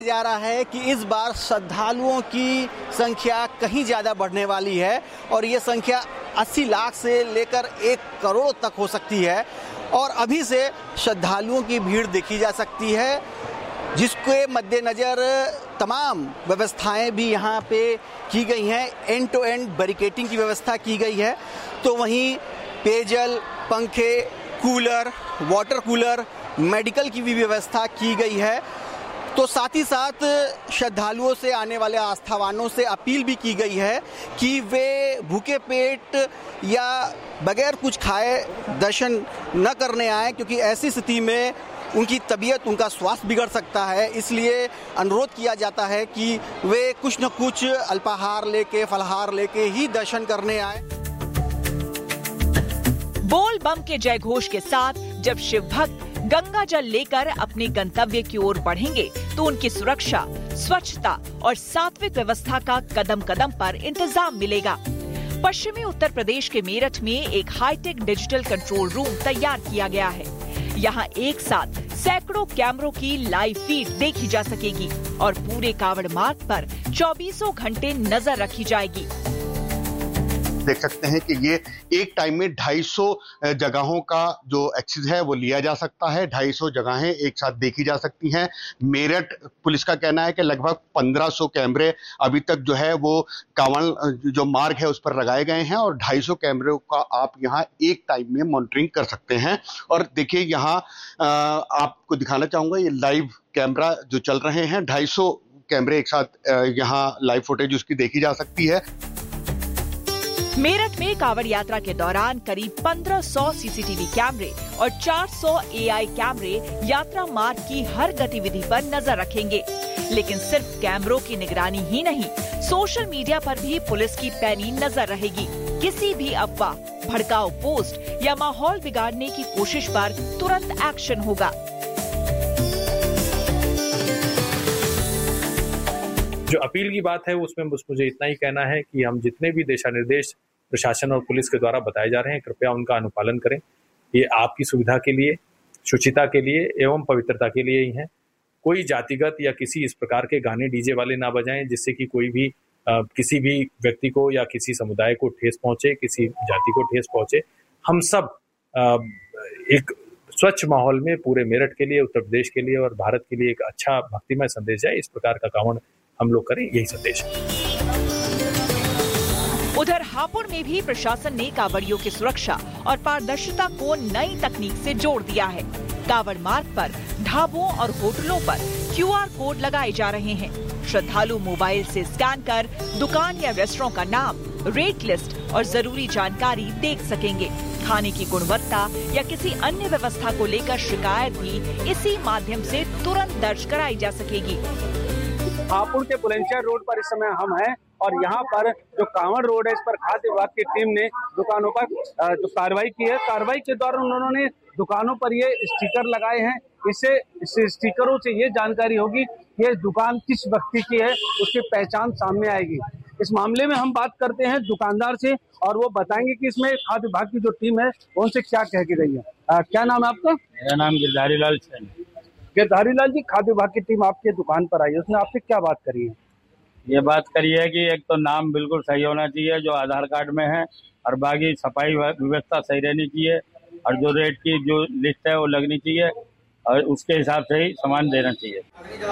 जा रहा है कि इस बार श्रद्धालुओं की संख्या कहीं ज़्यादा बढ़ने वाली है और ये संख्या 80 लाख से लेकर 1 करोड़ तक हो सकती है और अभी से श्रद्धालुओं की भीड़ देखी जा सकती है, जिसके मद्देनज़र तमाम व्यवस्थाएं भी यहाँ पे की गई हैं। एंड टू एंड बैरिकेडिंग की व्यवस्था की गई है, तो वहीं पेयजल, पंखे, कूलर, वाटर कूलर, मेडिकल की भी व्यवस्था की गई है। तो साथ ही साथ श्रद्धालुओं से, आने वाले आस्थावानों से अपील भी की गई है कि वे भूखे पेट या बगैर कुछ खाए दर्शन न करने आए, क्योंकि ऐसी स्थिति में उनकी तबीयत, उनका स्वास्थ्य बिगड़ सकता है। इसलिए अनुरोध किया जाता है कि वे कुछ न कुछ अल्पाहार लेके, फलाहार लेके ही दर्शन करने आए। बोल बम के जय घोष के साथ जब शिव भक्त गंगा जल लेकर अपने गंतव्य की ओर बढ़ेंगे तो उनकी सुरक्षा, स्वच्छता और सात्विक व्यवस्था का कदम कदम पर इंतजाम मिलेगा। पश्चिमी उत्तर प्रदेश के मेरठ में एक हाईटेक डिजिटल कंट्रोल रूम तैयार किया गया है। यहाँ एक साथ सैकड़ों कैमरों की लाइव फीड देखी जा सकेगी और पूरे कावड़ मार्ग पर 24 घंटे नजर रखी जाएगी। देख सकते हैं कि ये एक टाइम में 250 जगहों का जो एक्सेस है वो लिया जा सकता है। 250 जगहें एक साथ देखी जा सकती हैं। मेरठ पुलिस का कहना है कि लगभग 1500 कैमरे अभी तक जो है वो कांवड़ जो मार्ग है उस पर लगाए गए हैं और 250 कैमरों का आप यहाँ एक टाइम में मॉनिटरिंग कर सकते हैं। और देखिए यहाँ आपको दिखाना चाहूँगा, ये लाइव कैमरा जो चल रहे हैं, 250 कैमरे एक साथ यहाँ लाइव फुटेज उसकी देखी जा सकती है। मेरठ में कावड़ यात्रा के दौरान करीब 1500 सीसीटीवी कैमरे और 400 एआई कैमरे यात्रा मार्ग की हर गतिविधि पर नजर रखेंगे। लेकिन सिर्फ कैमरों की निगरानी ही नहीं, सोशल मीडिया पर भी पुलिस की पैनी नजर रहेगी। किसी भी अफवाह, भड़काऊ पोस्ट या माहौल बिगाड़ने की कोशिश पर तुरंत एक्शन होगा। जो अपील की बात है उसमें बस मुझे इतना ही कहना है कि हम जितने भी दिशा निर्देश प्रशासन और पुलिस के द्वारा बताए जा रहे हैं, कृपया उनका अनुपालन करें। ये आपकी सुविधा के लिए, शुचिता के लिए एवं पवित्रता के लिए ही है। कोई जातिगत या किसी इस प्रकार के गाने डीजे वाले ना बजाएं जिससे कि कोई भी किसी भी व्यक्ति को या किसी समुदाय को ठेस पहुंचे, किसी जाति को ठेस पहुंचे। हम सब एक स्वच्छ माहौल में पूरे मेरठ के लिए, उत्तर प्रदेश के लिए और भारत के लिए एक अच्छा भक्तिमय संदेश है, इस प्रकार का कांवड़ हम लोग करें, यही संदेश है। उधर हापुड़ में भी प्रशासन ने कांवड़ियों की सुरक्षा और पारदर्शिता को नई तकनीक से जोड़ दिया है। कांवड़ मार्ग पर ढाबों और होटलों पर QR कोड लगाए जा रहे हैं। श्रद्धालु मोबाइल से स्कैन कर दुकान या रेस्टोरेंट का नाम, रेट लिस्ट और जरूरी जानकारी देख सकेंगे। खाने की गुणवत्ता या किसी अन्य व्यवस्था को लेकर शिकायत भी इसी माध्यम से तुरंत दर्ज कराई जा सकेगी। हापुड़ के बुलंदशहर रोड पर इस समय हम हैं और यहाँ पर जो कांवड़ रोड है, इस पर खाद्य विभाग की टीम ने दुकानों पर जो कार्रवाई की है। कार्रवाई के दौरान उन्होंने दुकानों पर ये स्टिकर लगाए हैं। इससे इस स्टिकरों से ये जानकारी होगी कि ये दुकान किस व्यक्ति की है, उसकी पहचान सामने आएगी। इस मामले में हम बात करते हैं दुकानदार से और वो बताएंगे कि इसमें खाद्य विभाग की जो टीम है उनसे क्या कह के गई है। क्या नाम है आपका? मेरा नाम गिरधारी लाल है। गिरधारी लाल जी, खाद्य विभाग की टीम आपके दुकान पर आई है, उसने आपसे क्या बात करी है? ये बात करी है कि एक तो नाम बिल्कुल सही होना चाहिए जो आधार कार्ड में है और बाकी सफाई व्यवस्था सही रहनी चाहिए और जो रेट की जो लिस्ट है वो लगनी चाहिए और उसके हिसाब से ही सामान देना चाहिए।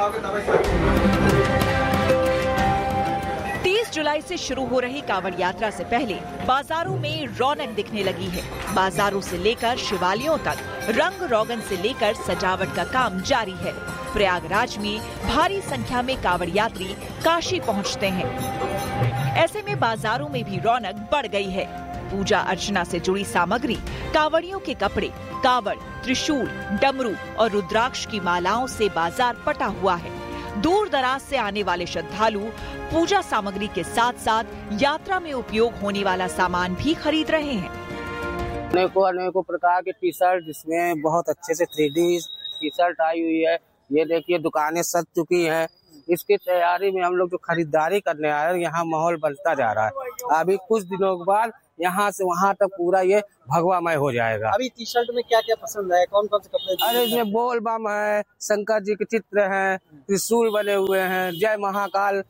30 जुलाई से शुरू हो रही कांवड़ यात्रा से पहले बाजारों में रौनक दिखने लगी है। बाजारों से लेकर शिवालयों तक रंग रोगन से लेकर सजावट का काम जारी है। प्रयागराज में भारी संख्या में कांवड़ यात्री काशी पहुंचते हैं। ऐसे में बाजारों में भी रौनक बढ़ गई है। पूजा अर्चना से जुड़ी सामग्री, कांवड़ियों के कपड़े, कांवड़, त्रिशूल, डमरू और रुद्राक्ष की मालाओं से बाजार पटा हुआ है। दूर दराज से आने वाले श्रद्धालु पूजा सामग्री के साथ साथ यात्रा में उपयोग होने वाला सामान भी खरीद रहे हैं। अनेकों प्रकार के टी शर्ट, जिसमें बहुत अच्छे से 3D टी शर्ट आई हुई है। ये देखिए दुकानें सज चुकी हैं। इसकी तैयारी में हम लोग जो खरीदारी करने आए हैं, यहाँ माहौल बनता जा रहा है। अभी कुछ दिनों के बाद यहाँ से वहाँ तक पूरा ये भगवामय हो जाएगा। अभी टी शर्ट में क्या क्या पसंद है, कौन कौन से कपड़े? अरे इसमें बोल बम है, शंकर जी के चित्र हैं, त्रिशूल बने हुए हैं, जय महाकाल।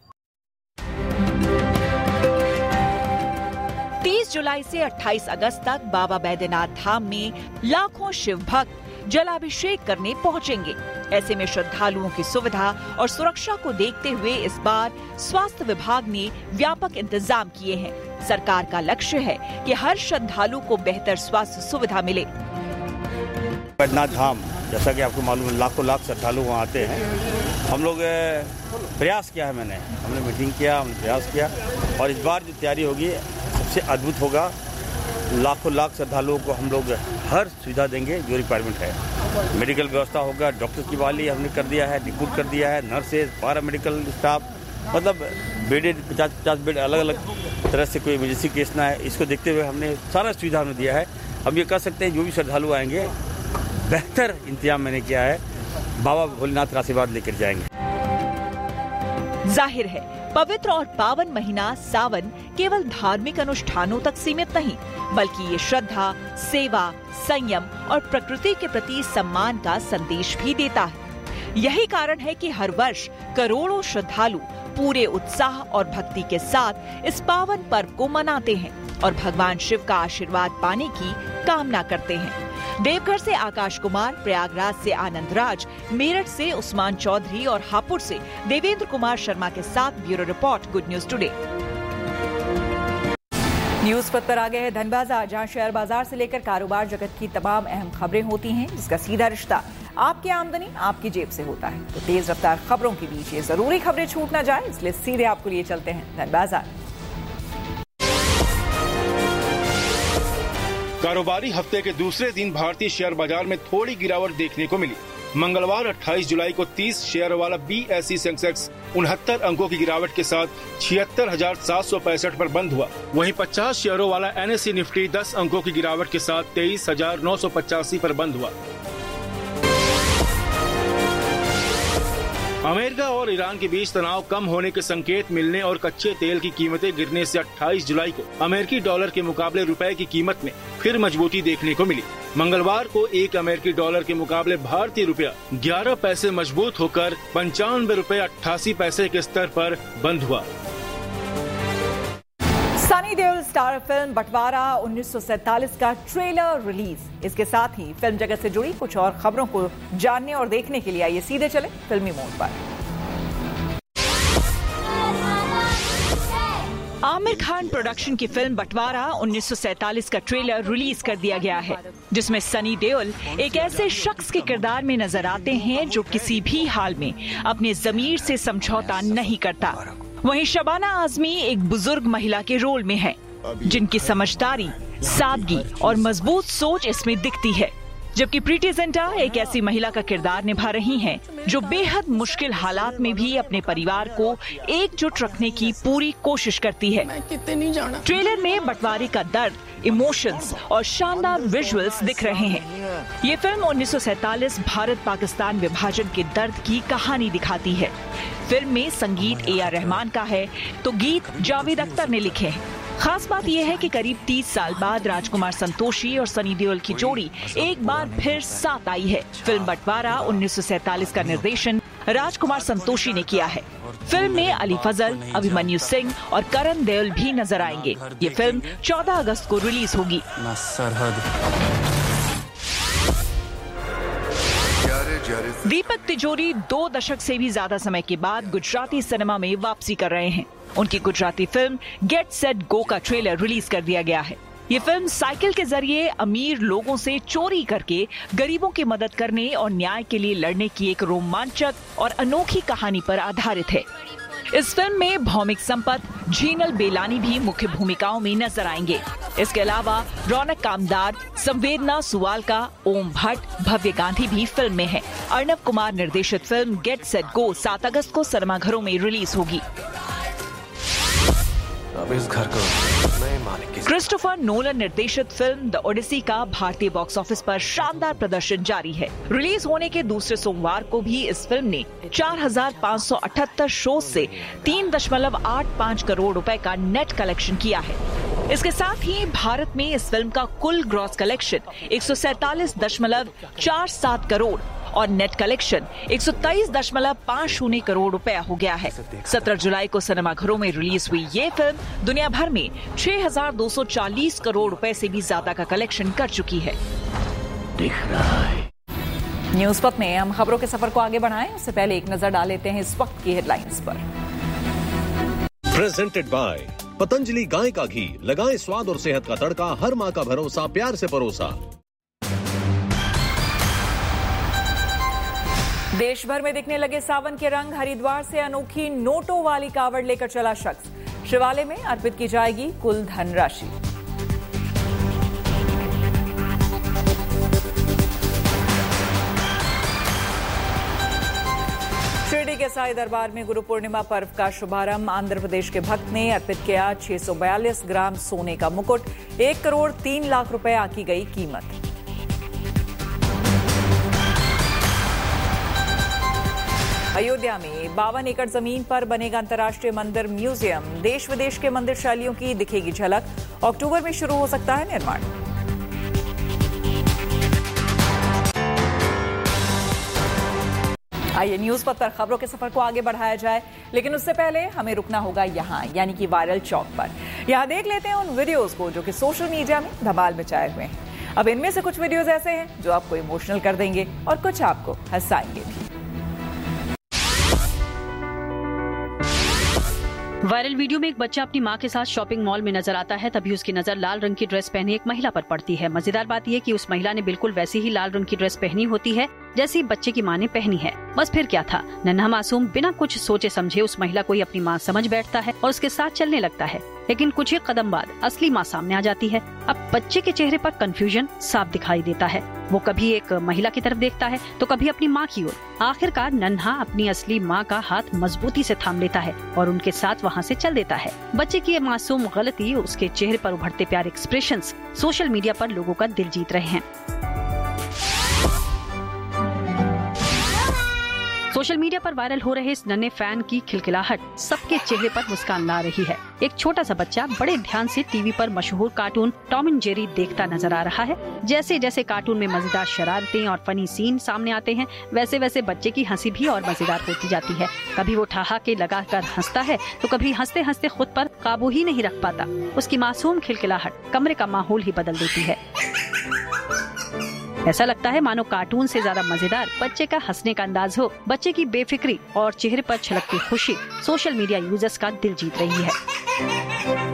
30 जुलाई से 28 अगस्त तक बाबा बैद्यनाथ धाम में लाखों शिव भक्त जलाभिषेक करने पहुंचेंगे। ऐसे में श्रद्धालुओं की सुविधा और सुरक्षा को देखते हुए इस बार स्वास्थ्य विभाग ने व्यापक इंतजाम किए हैं। सरकार का लक्ष्य है कि हर श्रद्धालु को बेहतर स्वास्थ्य सुविधा मिले। बैद्यनाथ धाम, जैसा कि आपको मालूम है, लाखों लाख श्रद्धालु वहाँ आते हैं। हम लोग प्रयास किया है, हमने मीटिंग किया, हमने प्रयास किया, और इस बार जो तैयारी होगी सबसे अद्भुत होगा। लाखों लाख श्रद्धालुओं को हम लोग हर सुविधा देंगे जो रिक्वायरमेंट है। मेडिकल व्यवस्था होगा, डॉक्टर की बहाली हमने कर दिया है, रिक्रूट कर दिया है, नर्सेज, पारा मेडिकल स्टाफ, मतलब बेडेड 50-50 बेड, अलग अलग तरह से कोई इमरजेंसी केस ना है, इसको देखते हुए हमने सारा सुविधा हमने दिया है। हम ये कह सकते हैं जो भी श्रद्धालु आएंगे बेहतर इंतजाम मैंने किया है, बाबा भोलेनाथ का आशीर्वाद लेकर जाएंगे। जाहिर है पवित्र और पावन महीना सावन केवल धार्मिक अनुष्ठानों तक सीमित नहीं, बल्कि ये श्रद्धा, सेवा, संयम और प्रकृति के प्रति सम्मान का संदेश भी देता है। यही कारण है कि हर वर्ष करोड़ों श्रद्धालु पूरे उत्साह और भक्ति के साथ इस पावन पर्व को मनाते हैं और भगवान शिव का आशीर्वाद पाने की कामना करते हैं। देवघर से आकाश कुमार, प्रयागराज से आनंद राज, मेरठ से उस्मान चौधरी और हापुड़ से देवेंद्र कुमार शर्मा के साथ bureau report, good news today. News पर आ गए हैं धन बाजार, जहां शेयर बाजार से लेकर कारोबार जगत की तमाम अहम खबरें होती हैं, जिसका सीधा रिश्ता आपकी आमदनी आपकी जेब से होता है। तो तेज रफ्तार खबरों के बीच ये जरूरी खबरें छूट ना जाए, इसलिए सीधे आपको लिए चलते हैं धन बाजार। कारोबारी हफ्ते के दूसरे दिन भारतीय शेयर बाजार में थोड़ी गिरावट देखने को मिली। मंगलवार 28 जुलाई को 30 शेयर वाला BSE सेंसेक्स 69 अंकों की गिरावट के साथ 76,765 पर बंद हुआ। वहीं 50 शेयरों वाला NSE निफ्टी 10 अंकों की गिरावट के साथ 23,985 पर बंद हुआ। अमेरिका और ईरान के बीच तनाव कम होने के संकेत मिलने और कच्चे तेल की कीमतें गिरने से 28 जुलाई को अमेरिकी डॉलर के मुकाबले रुपए की कीमत में फिर मजबूती देखने को मिली। मंगलवार को एक अमेरिकी डॉलर के मुकाबले भारतीय रुपया 11 पैसे मजबूत होकर 95 रुपए 88 पैसे के स्तर पर बंद हुआ। सनी देओल स्टार फिल्म बंटवारा 1947 का ट्रेलर रिलीज। इसके साथ ही फिल्म जगत से जुड़ी कुछ और खबरों को जानने और देखने के लिए आइए सीधे चले फिल्मी मोड पर। आमिर खान प्रोडक्शन की फिल्म बंटवारा 1947 का ट्रेलर रिलीज कर दिया गया है, जिसमें सनी देओल एक ऐसे शख्स के किरदार में नजर आते हैं जो किसी भी हाल में अपने जमीर से समझौता नहीं करता। वहीं शबाना आजमी एक बुजुर्ग महिला के रोल में है, जिनकी समझदारी, सादगी और मजबूत सोच इसमें दिखती है, जबकि प्रीति जिंटा एक ऐसी महिला का किरदार निभा रही हैं जो बेहद मुश्किल हालात में भी अपने परिवार को एकजुट रखने की पूरी कोशिश करती है। ट्रेलर में बंटवारे का दर्द, इमोशंस और शानदार विजुअल्स दिख रहे हैं। ये फिल्म 1947 भारत पाकिस्तान विभाजन के दर्द की कहानी दिखाती है। फिल्म में संगीत AR रहमान का है तो गीत जावेद अख्तर ने लिखे हैं। खास बात यह है कि करीब 30 साल बाद राजकुमार संतोषी और सनी देओल की जोड़ी एक बार फिर साथ आई है। फिल्म बंटवारा 1947 का निर्देशन राजकुमार संतोषी ने किया है। फिल्म में अली फजल, अभिमन्यु सिंह और करण देओल भी नजर आएंगे। ये फिल्म 14 अगस्त को रिलीज होगी। दीपक तिजोरी 2 दशक से भी ज्यादा समय के बाद गुजराती सिनेमा में वापसी कर रहे हैं। उनकी Gujarati film get set go का ट्रेलर रिलीज कर दिया गया है। ये फिल्म साइकिल के जरिए अमीर लोगों से चोरी करके गरीबों की मदद करने और न्याय के लिए लड़ने की एक रोमांचक और अनोखी कहानी पर आधारित है। इस फिल्म में भौमिक संपत, झीनल बेलानी भी मुख्य भूमिकाओं में नजर आएंगे। इसके अलावा रौनक कामदार, संवेदना सुवालका, ओम भट्ट, भव्य गांधी भी फिल्म में है। अर्णव कुमार निर्देशित फिल्म गेट सेट गो 7 अगस्त को सिनेमाघरों में रिलीज होगी। अब इस घर को नए मालिक की। क्रिस्टोफर नोलन निर्देशित फिल्म द ओडिसी का भारतीय बॉक्स ऑफिस पर शानदार प्रदर्शन जारी है। रिलीज होने के दूसरे सोमवार को भी इस फिल्म ने 4,578 शोज से 3.85 करोड़ रुपए का नेट कलेक्शन किया है। इसके साथ ही भारत में इस फिल्म का कुल ग्रॉस कलेक्शन 147.47 करोड़ और नेट कलेक्शन 123.50 करोड़ रुपया हो गया है। 17 जुलाई को सिनेमाघरों में रिलीज हुई ये फिल्म दुनिया भर में 6,240 करोड़ रुपए से भी ज्यादा का कलेक्शन कर चुकी है। दिख रहा है। न्यूज वक्त में हम खबरों के सफर को आगे बढ़ाएं, उससे पहले एक नजर डाल लेते हैं इस वक्त की हेडलाइंस पर। प्रेजेंटेड बाय पतंजलि गाय का घी, लगाएं स्वाद और सेहत का तड़का, हर माँ का भरोसा, प्यार से परोसा। देश भर में दिखने लगे सावन के रंग, हरिद्वार से अनोखी नोटों वाली कावड़ लेकर चला शख्स, शिवालय में अर्पित की जाएगी कुल धनराशि। शिरडी के साईं दरबार में गुरु पूर्णिमा पर्व का शुभारंभ, आंध्र प्रदेश के भक्त ने अर्पित किया 642 ग्राम सोने का मुकुट, 1 करोड़ 3 लाख रुपए आकी गई कीमत। अयोध्या में 52 एकड़ जमीन पर बनेगा अंतर्राष्ट्रीय मंदिर म्यूजियम, देश विदेश के मंदिर शैलियों की दिखेगी झलक, अक्टूबर में शुरू हो सकता है निर्माण। आइए न्यूज पर खबरों के सफर को आगे बढ़ाया जाए, लेकिन उससे पहले हमें रुकना होगा यहाँ, यानी कि वायरल चौक पर। यहाँ देख लेते हैं उन वीडियोस को जो कि सोशल मीडिया में धमाल मचाए हुए हैं। अब इनमें से कुछ वीडियोस ऐसे हैं जो आपको इमोशनल कर देंगे और कुछ आपको हंसाएंगे भी। वायरल वीडियो में एक बच्चा अपनी मां के साथ शॉपिंग मॉल में नजर आता है। तभी उसकी नजर लाल रंग की ड्रेस पहने एक महिला पर पड़ती है। मजेदार बात यह कि उस महिला ने बिल्कुल वैसी ही लाल रंग की ड्रेस पहनी होती है जैसी बच्चे की मां ने पहनी है। बस फिर क्या था, नन्हा मासूम बिना कुछ सोचे समझे उस महिला को ही अपनी मां समझ बैठता है और उसके साथ चलने लगता है। लेकिन कुछ ही कदम बाद असली मां सामने आ जाती है। अब बच्चे के चेहरे पर कंफ्यूजन साफ दिखाई देता है। वो कभी एक महिला की तरफ देखता है तो कभी अपनी मां की ओर। आखिरकार नन्हा अपनी असली मां का हाथ मजबूती से थाम लेता है और उनके साथ वहां से चल देता है। बच्चे की ये मासूम गलती, उसके चेहरे पर उभरते प्यारे एक्सप्रेशंस सोशल मीडिया पर लोगों का दिल जीत रहे हैं। सोशल मीडिया पर वायरल हो रहे इस नन्हे फैन की खिलखिलाहट सबके चेहरे पर मुस्कान ला रही है। एक छोटा सा बच्चा बड़े ध्यान से टीवी पर मशहूर कार्टून टॉम एंड जेरी देखता नजर आ रहा है। जैसे जैसे कार्टून में मजेदार शरारतें और फनी सीन सामने आते हैं, वैसे वैसे बच्चे की हंसी भी और मजेदार होती जाती है। कभी वो ठहाके लगाकर हंसता है तो कभी हंसते हंसते खुद पर काबू ही नहीं रख पाता। उसकी मासूम खिलखिलाहट कमरे का माहौल ही बदल देती है। ऐसा लगता है मानो कार्टून से ज्यादा मजेदार बच्चे का हंसने का अंदाज हो। बच्चे की बेफिक्री और चेहरे पर छलकती खुशी सोशल मीडिया यूजर्स का दिल जीत रही है।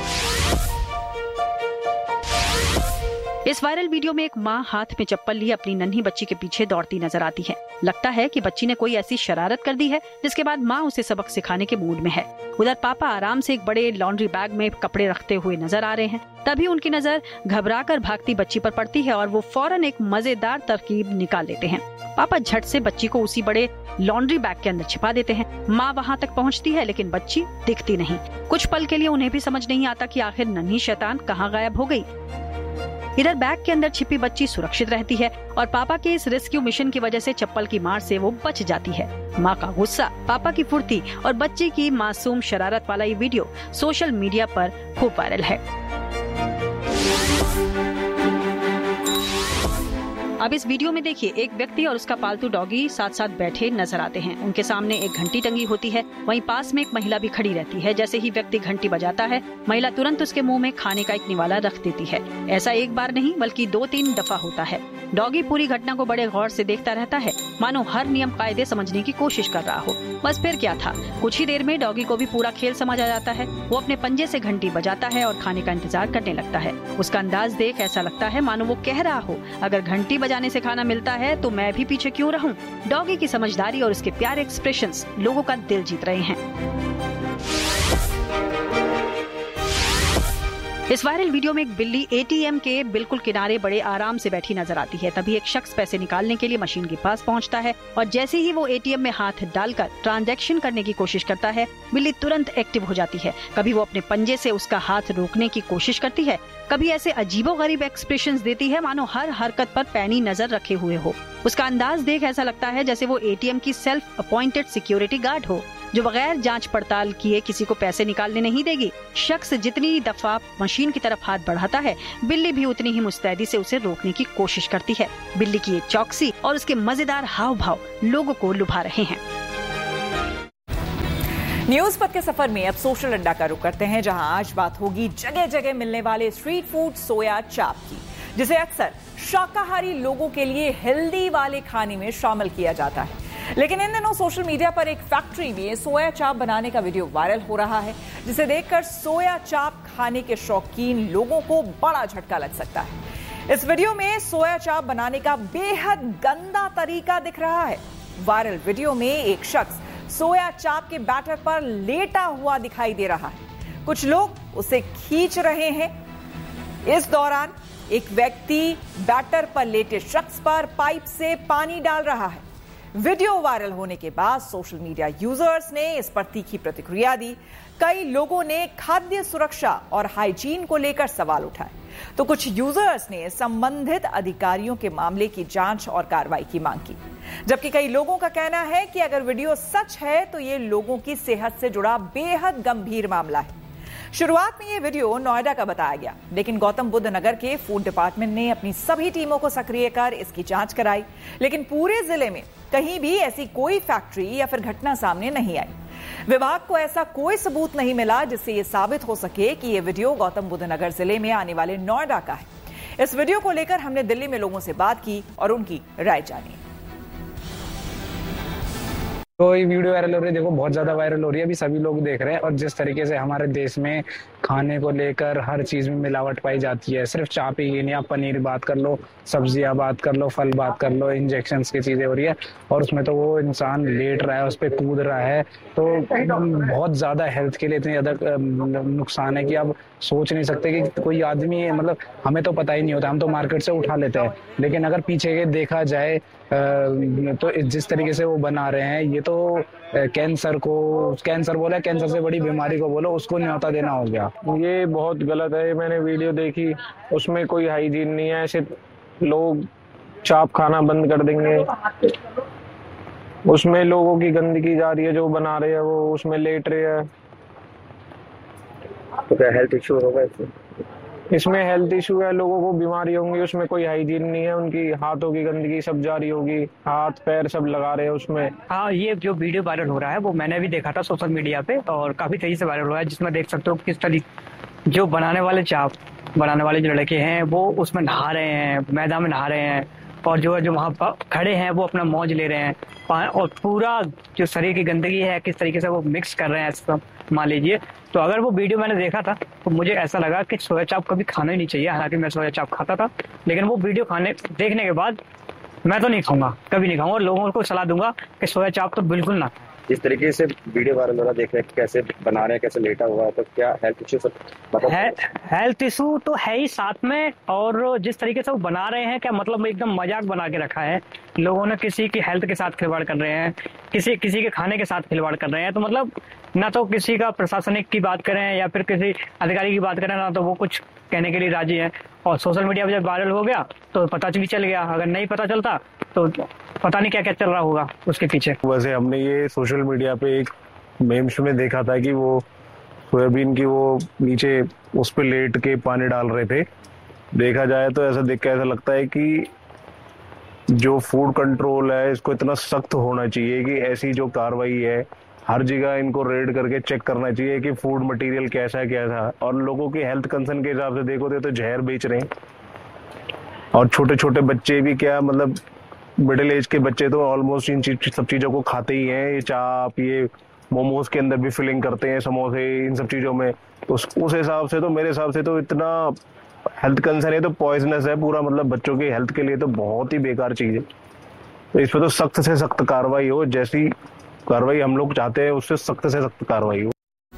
इस वायरल वीडियो में एक माँ हाथ में चप्पल लिए अपनी नन्ही बच्ची के पीछे दौड़ती नजर आती है। लगता है कि बच्ची ने कोई ऐसी शरारत कर दी है जिसके बाद माँ उसे सबक सिखाने के मूड में है। उधर पापा आराम से एक बड़े लॉन्ड्री बैग में कपड़े रखते हुए नजर आ रहे हैं। तभी उनकी नजर घबराकर भागती बच्ची पर पड़ती है और वो फौरन एक मजेदार तरकीब निकाल लेते हैं। पापा झट से बच्ची को उसी बड़े लॉन्ड्री बैग के अंदर छिपा देते हैं। माँ वहाँ तक पहुँचती है लेकिन बच्ची दिखती नहीं। कुछ पल के लिए उन्हें भी समझ नहीं आता कि आखिर नन्ही शैतान कहाँ गायब हो गई। इधर बैग के अंदर छिपी बच्ची सुरक्षित रहती है और पापा के इस रेस्क्यू मिशन की वजह से चप्पल की मार से वो बच जाती है। माँ का गुस्सा, पापा की फुर्ती और बच्ची की मासूम शरारत वाला ये वीडियो सोशल मीडिया पर खूब वायरल है। अब इस वीडियो में देखिए, एक व्यक्ति और उसका पालतू डॉगी साथ साथ बैठे नजर आते हैं। उनके सामने एक घंटी टंगी होती है। वहीं पास में एक महिला भी खड़ी रहती है। जैसे ही व्यक्ति घंटी बजाता है, महिला तुरंत उसके मुंह में खाने का एक निवाला रख देती है। ऐसा एक बार नहीं बल्कि 2-3 दफा होता है। डॉगी पूरी घटना को बड़े गौर से देखता रहता है, मानो हर नियम कायदे समझने की कोशिश कर रहा हो। बस फिर क्या था, कुछ ही देर में डॉगी को भी पूरा खेल समझ आ जाता है। वो अपने पंजे से घंटी बजाता है और खाने का इंतजार करने लगता है। उसका अंदाज देख ऐसा लगता है मानो वो कह रहा हो, अगर घंटी बजाने से खाना मिलता है तो मैं भी पीछे क्यों रहूं। डॉगी की समझदारी और उसके प्यारे एक्सप्रेशंस लोगों का दिल जीत रहे हैं। इस वायरल वीडियो में एक बिल्ली एटीएम के बिल्कुल किनारे बड़े आराम से बैठी नजर आती है। तभी एक शख्स पैसे निकालने के लिए मशीन के पास पहुंचता है और जैसे ही वो एटीएम में हाथ डालकर ट्रांजैक्शन करने की कोशिश करता है, बिल्ली तुरंत एक्टिव हो जाती है। कभी वो अपने पंजे से उसका हाथ रोकने की कोशिश करती है, कभी ऐसे अजीबोगरीब एक्सप्रेशंस देती है मानो हर हरकत पर पैनी नजर रखे हुए हो। उसका अंदाज देख ऐसा लगता है जैसे वो एटीएम की सेल्फ अपॉइंटेड सिक्योरिटी गार्ड हो। जो बगैर जांच पड़ताल किए किसी को पैसे निकालने नहीं देगी। शख्स जितनी दफा मशीन की तरफ हाथ बढ़ाता है, बिल्ली भी उतनी ही मुस्तैदी से उसे रोकने की कोशिश करती है। बिल्ली की ये चौकसी और उसके मजेदार हाव भाव लोगों को लुभा रहे हैं। न्यूज पथ के सफर में अब सोशल अड्डा का रुख करते हैं, जहां आज बात होगी जगह जगह मिलने वाले स्ट्रीट फूड सोया चाप की, जिसे अक्सर शाकाहारी लोगों के लिए हेल्दी वाले खाने में शामिल किया जाता है। लेकिन इन दिनों सोशल मीडिया पर एक फैक्ट्री में सोया चाप बनाने का वीडियो वायरल हो रहा है, जिसे देखकर सोया चाप खाने के शौकीन लोगों को बड़ा झटका लग सकता है। इस वीडियो में सोया चाप बनाने का बेहद गंदा तरीका दिख रहा है। वायरल वीडियो में एक शख्स सोया चाप के बैटर पर लेटा हुआ दिखाई दे रहा है। कुछ लोग उसे खींच रहे हैं। इस दौरान एक व्यक्ति बैटर पर लेटे शख्स पर पाइप से पानी डाल रहा है। वीडियो वायरल होने के बाद सोशल मीडिया यूजर्स ने इस पर तीखी प्रतिक्रिया दी। कई लोगों ने खाद्य सुरक्षा और हाइजीन को लेकर सवाल उठाए, तो कुछ यूजर्स ने संबंधित अधिकारियों के मामले की जांच और कार्रवाई की मांग की। जबकि कई लोगों का कहना है कि अगर वीडियो सच है तो ये लोगों की सेहत से जुड़ा बेहद गंभीर मामला है। शुरुआत में ये वीडियो नोएडा का बताया गया, लेकिन गौतम बुद्ध नगर के फूड डिपार्टमेंट ने अपनी सभी टीमों को सक्रिय कर इसकी जांच कराई, लेकिन पूरे जिले में कहीं भी ऐसी कोई फैक्ट्री या फिर घटना सामने नहीं आई। विभाग को ऐसा कोई सबूत नहीं मिला जिससे यह साबित हो सके कि यह वीडियो गौतम बुद्ध नगर जिले में आने वाले नोएडा का है। इस वीडियो को लेकर हमने दिल्ली में लोगों से बात की और उनकी राय जानी। तो ये वीडियो वायरल हो रही है, देखो बहुत ज्यादा वायरल हो रही है, अभी सभी लोग देख रहे हैं। और जिस तरीके से हमारे देश में खाने को लेकर हर चीज में मिलावट पाई जाती है, सिर्फ चाप ही नहीं, आप पनीर बात कर लो, सब्जियां बात कर लो, फल बात कर लो, इंजेक्शंस की चीजें हो रही है। और उसमें तो वो इंसान लेट रहा है, उस पर कूद रहा है, तो बहुत ज्यादा हेल्थ के लिए इतनी ज्यादा नुकसान है कि आप सोच नहीं सकते कि कोई आदमी है, मतलब हमें तो पता ही नहीं होता, हम तो मार्केट से उठा लेते हैं। लेकिन अगर पीछे के देखा जाए तो जिस तरीके से वो बना रहे हैं, ये तो कैंसर बोला, कैंसर से बड़ी बीमारी को बोलो, उसको न्योता देना हो गया। ये बहुत गलत है। मैंने वीडियो देखी, उसमें कोई हाइजीन नहीं है। ऐसे लोग चाप खाना बंद कर देंगे, उसमें लोगों की गंदगी जा रही है, जो बना रहे हैं वो उसमें लेट रहे हैं। तो क्या हेल्थ इशू होगा इसमें? हेल्थ इशू है, लोगों को बीमारी होंगी, उसमें कोई हाइजीन नहीं है, उनकी हाथों की गंदगी सब जारी होगी, हाथ पैर सब लगा रहे हैं उसमें। हाँ, ये जो वीडियो वायरल हो रहा है वो मैंने भी देखा था सोशल मीडिया पे, और काफी तेजी से वायरल हो रहा है, जिसमें देख सकते हो किस तरीके जो बनाने वाले जो लड़के हैं वो उसमें नहा रहे हैं, मैदान में नहा रहे हैं, और जो वहाँ पर खड़े हैं वो अपना मौज ले रहे हैं, और पूरा जो शरीर की गंदगी है किस तरीके से वो मिक्स कर रहे हैं सब, मान लीजिए। तो अगर वो वीडियो मैंने देखा था तो मुझे ऐसा लगा कि सोया चाप कभी खाना ही नहीं चाहिए। हालांकि मैं सोया चाप खाता था, लेकिन वो वीडियो देखने के बाद मैं तो नहीं खाऊंगा, कभी नहीं खाऊंगा, और लोगों को सलाह दूंगा कि सोया चाप तो बिल्कुल ना। जिस तरीके से वीडियो वायरल हो रहा, देख रहे हैं कैसे बना रहे हैं, कैसे लेटा हुआ है, तो क्या हेल्थ इशू सब हेल्थ इशू तो है ही साथ में, और जिस तरीके से वो बना रहे हैं, क्या मतलब एकदम मजाक बना के रखा है। लोगों ने किसी की हेल्थ के साथ खिलवाड़ कर रहे हैं, किसी के खाने के साथ खिलवाड़ कर रहे हैं। तो मतलब ना तो किसी का प्रशासनिक की बात करें या फिर किसी अधिकारी की बात करें, ना तो वो कुछ कहने के लिए राजी है। और सोशल मीडिया पर जब वायरल हो गया तो पता भी चल गया, अगर नहीं पता चलता तो पता नहीं क्या क्या चल रहा होगा उसके पीछे। वैसे हमने ये सोशल मीडिया पे एक मेम्स में देखा था कि वो सोयाबीन की वो नीचे उस पे लेट के पानी डाल रहे थे। देखा जाए तो ऐसा देख के ऐसा लगता है कि जो फूड कंट्रोल है इसको इतना सख्त होना चाहिए कि ऐसी जो कार्रवाई है हर जगह इनको रेड करके चेक करना चाहिए कि फूड मटेरियल कैसा है कैसा। और लोगों की हेल्थ कंसर्न के हिसाब से देखो तो जहर बेच रहे हैं, और छोटे छोटे बच्चे भी क्या, मतलब मिडिल एज के बच्चे तो ऑलमोस्ट इन सब चीजों को खाते ही हैं। ये चाप, ये मोमोज के अंदर भी फिलिंग करते हैं, समोसे, इन सब चीजों में। तो उस हिसाब से तो मेरे हिसाब से तो इतना हेल्थ कंसर्न है, तो पॉइजनस है पूरा, मतलब बच्चों की हेल्थ के लिए तो बहुत ही बेकार चीज है। तो इस पर तो सख्त से सख्त कार्रवाई हो, जैसी कार्रवाई हम लोग चाहते हैं उससे सख्त से सख्त कार्रवाई हो।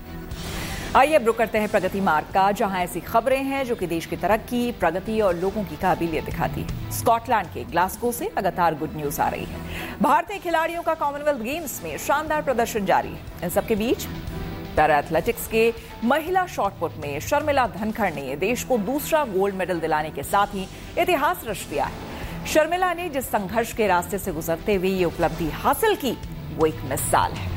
आइए अब रुक करते हैं प्रगति मार्ग का, जहां ऐसी खबरें हैं जो कि देश की तरक्की, प्रगति और लोगों की काबिलियत दिखाती है। स्कॉटलैंड के ग्लासगो से लगातार गुड न्यूज आ रही है। भारतीय खिलाड़ियों का कॉमनवेल्थ गेम्स में शानदार प्रदर्शन जारी है। इन सबके बीच पैरा एथलेटिक्स के महिला शॉटपुट में शर्मिला धनखड़ ने देश को दूसरा गोल्ड मेडल दिलाने के साथ ही इतिहास रच दिया है। शर्मिला ने जिस संघर्ष के रास्ते से गुजरते हुए ये उपलब्धि हासिल की वो एक मिसाल है।